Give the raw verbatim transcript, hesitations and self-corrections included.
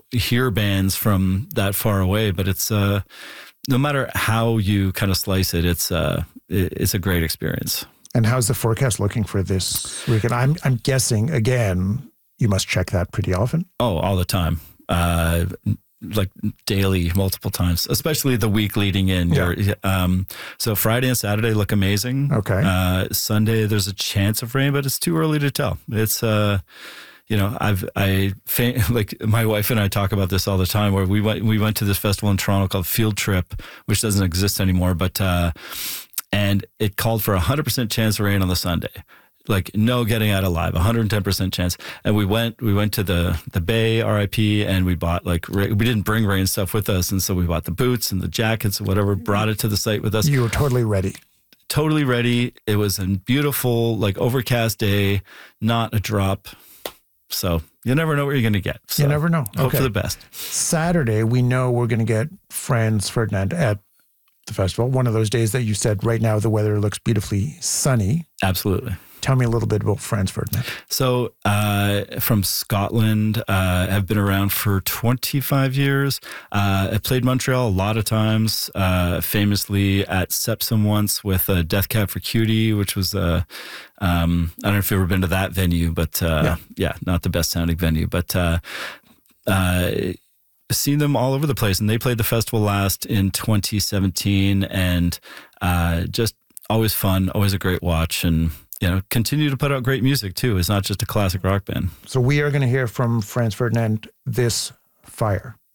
hear bands from that far away, but it's uh, no matter how you kind of slice it, it's uh, it's a great experience. And how's the forecast looking for this weekend? I'm I'm guessing again you must check that pretty often. Oh, all the time. Uh, like daily, multiple times, especially the week leading in. Yeah. Um, so Friday and Saturday look amazing. Okay. Uh, Sunday, there's a chance of rain, but it's too early to tell. It's, uh, you know, I've, I, like my wife and I talk about this all the time where we went, we went to this festival in Toronto called Field Trip, which doesn't exist anymore, but, uh, and it called for a hundred percent chance of rain on the Sunday. Like no getting out alive, one hundred ten percent chance. And we went, we went to the the Bay, R I P, and we bought like, we didn't bring rain stuff with us. And so we bought the boots and the jackets and whatever, brought it to the site with us. You were totally ready. Totally ready. It was a beautiful, like overcast day, not a drop. So you never know what you're going to get. So you never know. Hope okay. for the best. Saturday, we know we're going to get Franz Ferdinand at the festival. One of those days that you said right now the weather looks beautifully sunny. Absolutely. Tell me a little bit about Franz Ferdinand. So uh, from Scotland, uh, I've been around for twenty-five years. Uh, I played Montreal a lot of times, uh, famously at Sepsum once with uh, Death Cab for Cutie, which was, uh, um, I don't know if you've ever been to that venue, but uh, yeah. yeah, not the best sounding venue. But uh, uh, seen them all over the place. And they played the festival last in twenty seventeen and uh, just always fun, always a great watch. And you know, continue to put out great music too. It's not just a classic rock band. So we are going to hear from Franz Ferdinand, This Fire.